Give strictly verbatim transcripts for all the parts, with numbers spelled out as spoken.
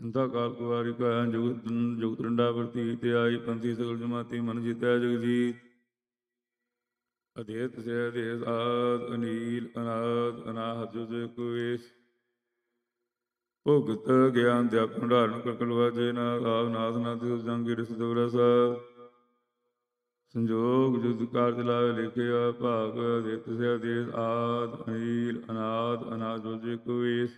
ਅੰਤਾ ਕਾਲ ਕੁਵਾਰੀ ਕਾ ਜੁਗਤ ਜੁਗਤ ਰੰਡਾ ਵਰਤੀ ਤੇ ਆਈ ਪੰਥੀ ਸਗਲ ਜਮਾਤੀ ਮਨ ਜੀਤੈ ਜਗਜੀਤ ਅਦੇਤ ਸੇ ਅਦੇਸ ਆਦ ਅਨੀਲ ਅਨਾਦ ਅਨਾਹਤ ਜੋ ਕੋ ਵੇਸ ਭੁਗਤ ਗਿਆਨ ਤੇ ਭੰਡਾਰਨ ਕਕਲ ਵਾਜੇ ਨਾਥ ਆਪ ਨਾਥ ਨਾਥ ਜੰਗੀ ਰਸ ਦਵਰਾ ਸਾਹਿਬ ਸੰਜੋਗ ਜੁਦ ਕਾਰ ਚਲਾਵੇ ਲਿਖਿਆ ਭਾਗ ਅਦੇਤ ਸੇ ਅਦੇਸ ਆਦ ਅਨੀਲ ਅਨਾਦ ਅਨਾਹਤ ਜੋ ਕੋ ਵੇਸ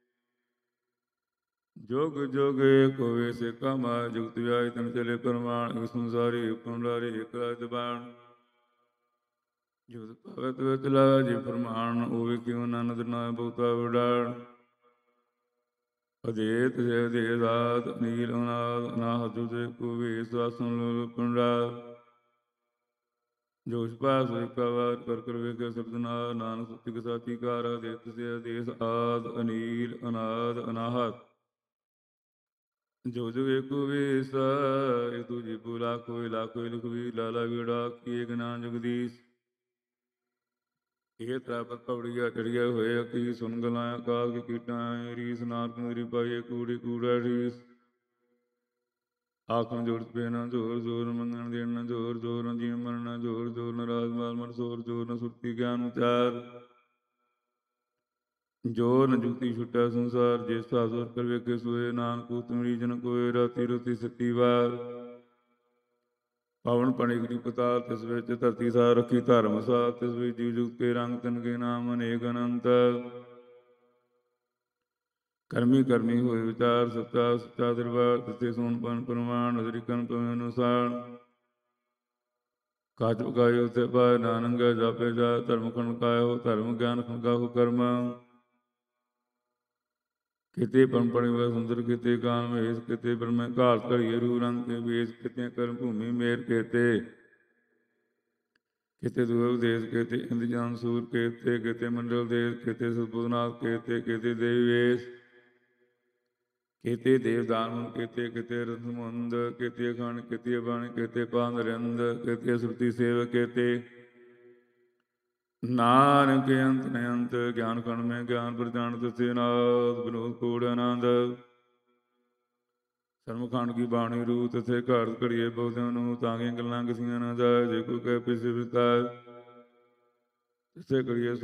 ਜੋਗ ਜੋਗ ਏਕੋ ਵੇਸ ਏਕਾ ਮਾਇਆ ਜੁਗਤ ਵਿਆਇ ਤਨ ਚਲੇ ਪਰਮਾਨ ਇਕ ਸੰਸਾਰੀ ਪੰਡਾਰੀ ਇਕ ਰਾਜ ਬਾਣ ਜੁਗਤ ਭਗਤ ਵਿੱਚ ਲਾ ਜੀ ਫਰਮਾਨ ਹੋਵੇ ਕਿਉ ਨਾਨਕ ਨਾਮ ਬਹੁਤਾ ਵਡਾਣ ਅਦੇਤ ਸੇ ਅਦੇਸ ਆਦ ਅਨੀਲ ਅਨਾਦ ਅਨਾਹਤ ਜੋ ਕੋ ਵੇਸ ਆਸਨ ਲੋ ਪੰਡਾ ਜੋਸ਼ ਪਾਸ ਏਕਾ ਵਾਰ ਕਰ ਕਰ ਵੇਖੇ ਸਬਦਨਾ ਨਾਨਕ ਸਤਿ ਸਾਚੀ ਕਾਰ ਅਦੇਤ ਸੇ ਅਦੇਸ ਆਦ ਅਨੀਲ ਅਨਾਦ ਅਨਾਹਤ ਜੋ ਜੋ ਏਕੋ ਵੇਸ ਇਹ ਤੁਝੀ ਬੁਲਾ ਕੋਈ ਲਾ ਕੋਈ ਲਖਵੀ ਲਾਲਾ ਵੀੜਾ ਕੀ ਗਨਾ ਜਗਦੀਸ਼ ਇਹ ਤ੍ਰਾਪਤ ਪਵੜੀਆ ਚੜੀਆ ਹੋਏ ਅਕੀ ਸੁਨ ਗਲਾਇਆ ਕਾਲ ਕੀ ਕੀਟਾਂ ਰੀਸ ਨਾਨਕ ਮੇਰੀ ਪਾਈਏ ਕੂੜੀ ਕੂੜਾ ਰੀਸ ਆਖਣ ਜੋੜ ਪੇਨਾ ਜੋਰ ਜੋਰ ਮੰਗਣ ਦੇਣਾ ਜੋਰ ਜੋਰ ਜੀਵ ਮਰਨਾ ਜੋਰ ਜੋਰ ਨਰਾਜ ਮਾਲ ਮਨ ਸੋਰ ਜੋਰ ਨ ਸੁਰਤੀ ਗਿਆਨ ਉਚਾਰ ਜੋ ਨ ਜੁਗਤੀ ਛੁਟਿਆ ਸੰਸਾਰ ਜਿਸ ਸਾਸੁਰ ਕਰ ਵੇਖੇ ਸੋਏ ਨਾਨਕ ਉਤਮਰੀ ਜਨ ਕੋਏ ਰਾਤੀ ਰੋਤੀ ਸੱਤੀ ਵਾਰ ਪਵਨ ਪਣੀ ਗਰੀ ਪਤਾਲ ਤਿਸ ਵਿੱਚ ਧਰਤੀ ਸਾਰ ਰੱਖੀ ਧਰਮ ਸਾਰ ਤਿਸ ਵਿੱਚ ਜੀਵ ਜੁਗਤ ਕੇ ਰੰਗ ਤਨ ਕੇ ਨਾਮ ਅਨੇਕ ਅਨੰਤ ਕਰਮੀ ਕਰਮੀ ਹੋਏ ਵਿਚਾਰ ਸੱਚਾ ਸੱਚਾ ਦਰਬਾਰ ਤਿਥੇ ਸੋਨ ਪਨ ਪ੍ਰਮਾਣ ਅਦਰਿਕਨ ਪਵਨ ਅਨੁਸਾਰ ਕਾਜ ਪਕਾਇ ਉਤੇ ਪਾਇ ਨਾਨਕ ਜਾਪੇ ਜਾ ਧਰਮ ਖੰਡ ਕਾਇਓ ਧਰਮ ਗਿਆਨ ਖੰਡਾਹੁ ਕਰਮ ਕਿਤੇ ਪੰਪਣੀ ਵਾ ਸੁੰਦਰ ਕਿਤੇ ਕਾਨ ਵੇਸ ਕਿਤੇ ਬ੍ਰਹਮੇ ਘਾਲ ਘੜੀਏ ਰੂ ਰੰਗ ਕੇ ਵੇਸ ਕਿਤੇ ਕਰਮ ਭੂਮੀ ਮੇਰ ਕੇਤੇ ਕਿਤੇ ਦੂਰ ਦੇਸ਼ ਕਿਤੇ ਇੰਦਜਾਨ ਸੂਰ ਕੇਤੇ ਕਿਤੇ ਮੰਡਲ ਦੇਸ਼ ਕਿਤੇ ਸੁਬੁਦਨਾਥ ਕੇਤੇ ਕਿਤੇ ਦੇਵੀ ਵੇਸ ਕਿਤੇ ਦੇਵਦਾਨ ਕਿਤੇ ਕਿਤੇ ਰਸਮੁੰਦ ਕਿਤੇ ਅਖੰਡ ਕਿਤੇ ਬਾਣੀ ਕਿਤੇ ਪਾਨ ਰਿੰਦ ਕਿਤੇ ਸੁਰਤੀ ਸੇਵ ਕਿਤੇ ਨਾਨਕ ਅੰਤ ਨ ਅੰਤ ਗਿਆਨ ਖੰਡ ਮੈਂ ਗਿਆਨ ਪ੍ਰਜਾਨ ਦਸੇ ਨਾਥ ਵਿਨੋਦ ਕੋੜ ਆਨੰਦ ਸਰਮਖੰਡ ਕੀ ਬਾਣੀ ਰੂ ਤਥੇ ਘਰ ਘੜੀਏ ਬਹੁਤਿਆਂ ਨੂੰ ਤਾਂ ਕਿ ਗੱਲਾਂ ਕਿਸੀਆਂ ਨਾ ਜਾਏ ਜੇ ਕੋਈ ਕਹੇ ਪਿਛੇ ਵਿਸਤਾਰ ਤਿਸੇ ਕਰੀਏ